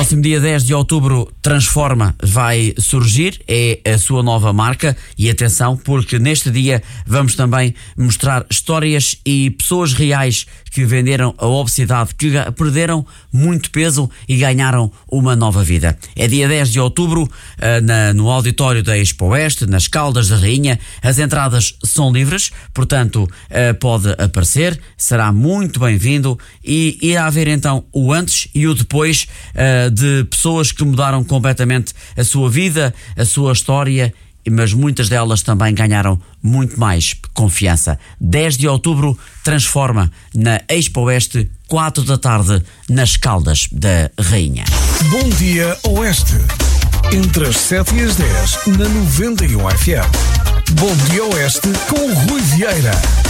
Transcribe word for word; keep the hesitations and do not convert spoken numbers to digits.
próximo dia dez de outubro, Transforma vai surgir, é a sua nova marca. E atenção, porque neste dia vamos também mostrar histórias e pessoas reais que venderam a obesidade, que perderam muito peso e ganharam uma nova vida. É dia dez de outubro, na, no auditório da Expo Oeste, nas Caldas da Rainha. As entradas são livres, portanto pode aparecer, será muito bem-vindo, e irá haver então o antes e o depois de pessoas que mudaram completamente a sua vida, a sua história, mas muitas delas também ganharam muito mais confiança. dez de outubro, Transforma, na Expo Oeste, quatro da tarde, nas Caldas da Rainha. Bom dia Oeste, entre as sete e as dez, na noventa e um F M. Bom dia Oeste com o Rui Vieira.